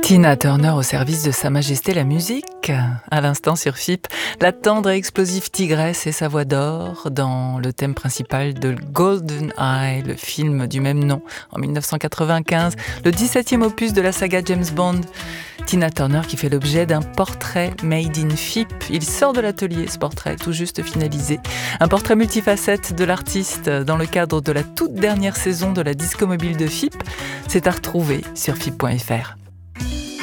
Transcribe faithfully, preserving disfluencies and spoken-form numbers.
Tina Turner au service de Sa Majesté la musique. À l'instant sur F I P, la tendre et explosive tigresse et sa voix d'or dans le thème principal de Golden Eye, le film du même nom en dix-neuf cent quatre-vingt-quinze, le dix-septième opus de la saga James Bond. Tina Turner qui fait l'objet d'un portrait made in F I P. Il sort de l'atelier, ce portrait tout juste finalisé. Un portrait multifacette de l'artiste dans le cadre de la toute dernière saison de la Disco Mobile de F I P. C'est à retrouver sur F I P point F R.